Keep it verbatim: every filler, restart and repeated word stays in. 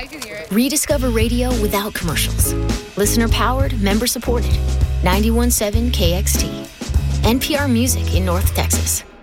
can hear it. Rediscover radio without commercials. Listener powered, member supported. ninety-one point seven K X T. N P R Music in North Texas.